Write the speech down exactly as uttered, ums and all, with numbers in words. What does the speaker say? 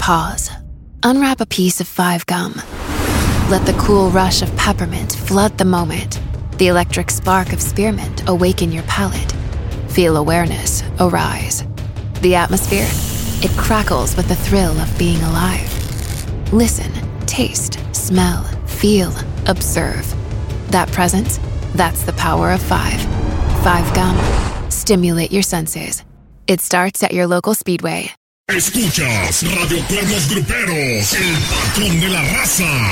Pause. Unwrap a piece of Five Gum. Let the cool rush of peppermint flood the moment. The electric spark of spearmint awaken your palate. Feel awareness arise. The atmosphere, it crackles with the thrill of being alive. Listen, taste, smell, feel, observe. That presence, that's the power of five. Five Gum. Stimulate your senses. It starts at your local Speedway. Escuchas Radio Cuernos Gruperos, el patrón de la raza.